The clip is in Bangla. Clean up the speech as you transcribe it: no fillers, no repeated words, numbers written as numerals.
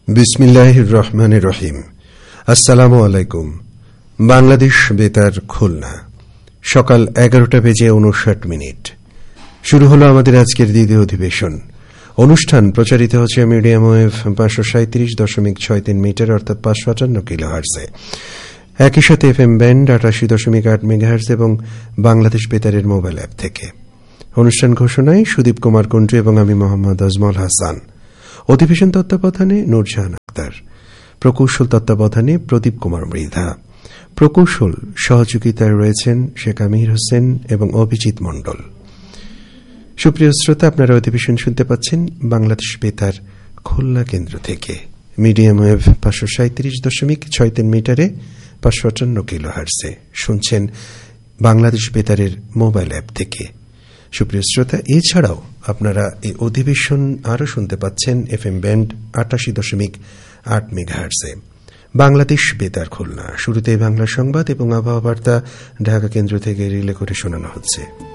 বিসমিল্লাহির রহমানির রহিম। আসসালামু আলাইকুম। বাংলাদেশ বেতার খুলনা, সকাল 11টা বেজে 59 শুরু হলো আমাদের আজকের দ্বিতীয় অধিবেশন। অনুষ্ঠান প্রচারিত হচ্ছে মিডিয়াম ওয়েভ 537.63 মিটার অর্থাৎ 558 কিলোহার্টজে, একই সাথে FM ব্যান্ড 88.8 মেগাহার্টজ এবং বাংলাদেশ বেতারের মোবাইল অ্যাপ থেকে। অনুষ্ঠান ঘোষণায় সুদীপ কুমার কুন্ডু এবং আমি মোহাম্মদ আজমল হাসান। অধিবেশন তত্ত্বাবধানে নূরজাহান আক্তার, প্রকৌশল তত্ত্বাবধানে প্রদীপ কুমার মৃধা, প্রকৌশল সহযোগিতায় রয়েছেন শেখ আমির হোসেন এবং অভিজিৎ মণ্ডল। সুপ্রিয় শ্রোতা, আপনারা অধিবেশন শুনতে পাচ্ছেন বাংলাদেশ বেতার খুলনা কেন্দ্র থেকে মিডিয়াম ওয়েভ 537.63 মিটারে 558 কিলোহার্টজে। শুনছেন বাংলাদেশ বেতারের মোবাইল অ্যাপ থেকে। সুপ্রিয় শ্রোতা, এছাড়াও আপনারা এই অধিবেশন আরও শুনতে পাচ্ছেন FM ব্যান্ড 88.8 মেগাহার্টজে। বাংলাদেশ বেতার খুলনা। শুরুতেই বাংলা সংবাদ এবং আবহাওয়া বার্তা ঢাকা কেন্দ্র থেকে রিলে করে শোনানো হচ্ছে।